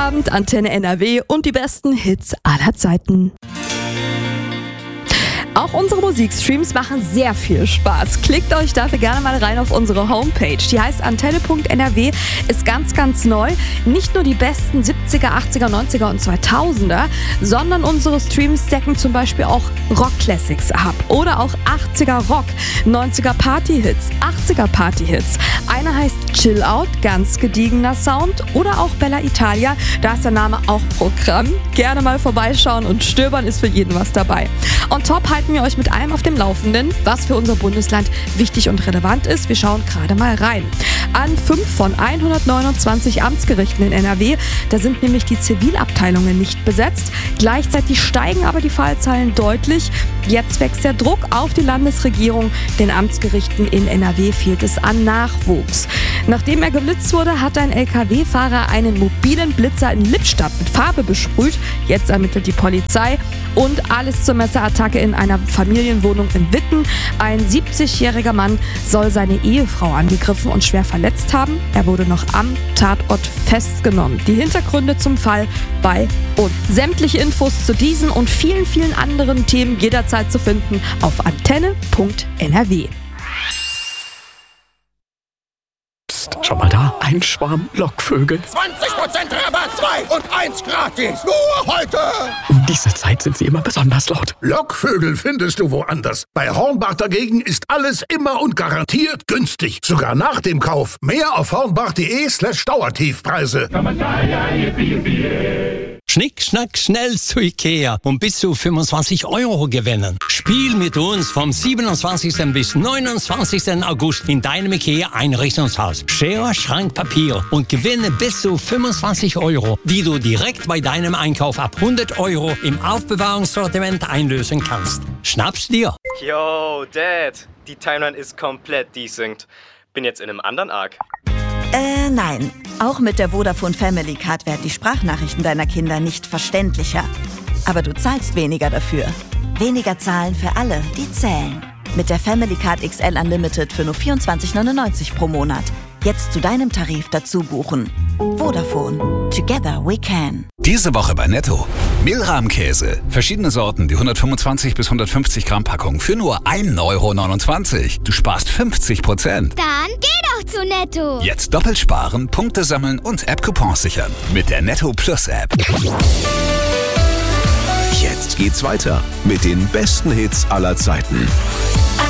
Feierabend, Antenne NRW und die besten Hits aller Zeiten. Auch unsere Musikstreams machen sehr viel Spaß. Klickt euch dafür gerne mal rein auf unsere Homepage. Die heißt antenne.nrw, ist ganz, ganz neu. Nicht nur die besten 70er, 80er, 90er und 2000er, sondern unsere Streams decken zum Beispiel auch Rock-Classics ab. Oder auch 80er Rock, 90er Party-Hits, 80er Party-Hits. Einer heißt Chill Out, ganz gediegener Sound. Oder auch Bella Italia, da ist der Name auch Programm. Gerne mal vorbeischauen und stöbern, ist für jeden was dabei. On top halten wir euch mit allem auf dem Laufenden, was für unser Bundesland wichtig und relevant ist. Wir schauen gerade mal rein. An 5 von 129 Amtsgerichten in NRW, da sind nämlich die Zivilabteilungen nicht besetzt. Gleichzeitig steigen aber die Fallzahlen deutlich. Jetzt wächst der Druck auf die Landesregierung. Den Amtsgerichten in NRW fehlt es an Nachwuchs. Nachdem er geblitzt wurde, hat ein LKW-Fahrer einen mobilen Blitzer in Lippstadt mit Farbe besprüht. Jetzt ermittelt die Polizei. Und alles zur Messerattacke in einer Familienwohnung in Witten. Ein 70-jähriger Mann soll seine Ehefrau angegriffen und schwer verletzt haben. Er wurde noch am Tatort festgenommen. Die Hintergründe zum Fall bei uns. Sämtliche Infos zu diesen und vielen, vielen anderen Themen jederzeit zu finden auf antenne.nrw. Schau mal da, ein Schwarm Lockvögel. 20% Rabatt, 2 und 1 gratis. Nur heute. Um diese Zeit sind sie immer besonders laut. Lockvögel findest du woanders. Bei Hornbach dagegen ist alles immer und garantiert günstig. Sogar nach dem Kauf. Mehr auf hornbach.de/Dauertiefpreise. Schnick, schnack, schnell zu Ikea und bis zu 25 € gewinnen. Spiel mit uns vom 27. bis 29. August in deinem Ikea-Einrichtungshaus. Schere, Schrank, Papier und gewinne bis zu 25 €, die du direkt bei deinem Einkauf ab 100 € im Aufbewahrungssortiment einlösen kannst. Schnapp's dir! Yo, Dad, die Timeline ist komplett desynced. Bin jetzt in einem anderen Arc. Nein. Auch mit der Vodafone Family Card werden die Sprachnachrichten deiner Kinder nicht verständlicher. Aber du zahlst weniger dafür. Weniger zahlen für alle, die zählen. Mit der Family Card XL Unlimited für nur 24,99 € pro Monat. Jetzt zu deinem Tarif dazu buchen. Vodafone. Together we can. Diese Woche bei Netto. Mehlrahmkäse. Verschiedene Sorten, die 125 bis 150 Gramm Packung für nur 1,29 €. Du sparst 50%. Dann geh doch zu Netto. Jetzt doppelt sparen, Punkte sammeln und App-Coupons sichern. Mit der Netto Plus App. Jetzt geht's weiter mit den besten Hits aller Zeiten.